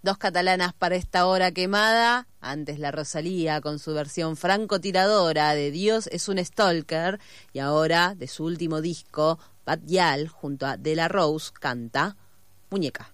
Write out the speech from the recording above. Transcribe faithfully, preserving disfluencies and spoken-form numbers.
Dos catalanas para esta hora quemada. Antes la Rosalía con su versión francotiradora de Dios es un stalker. Y ahora, de su último disco, Bad Gyal, junto a De La Rose, canta Muñeca.